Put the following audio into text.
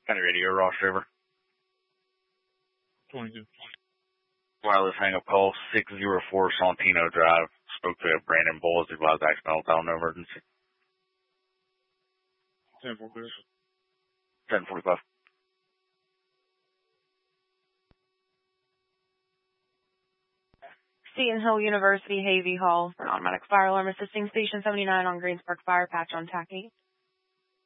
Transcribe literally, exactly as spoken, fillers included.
County Radio, Ross River. twenty-two. Wireless hang-up call, six oh four Santino Drive. Spoke to Brandon Bowles, advised accidental dial, no emergency. ten forty-five. ten forty-five. Seton Hill University, Havey Hall, for an automatic fire alarm assisting Station seventy-nine on Greensburg Fire Patch on T A C eight.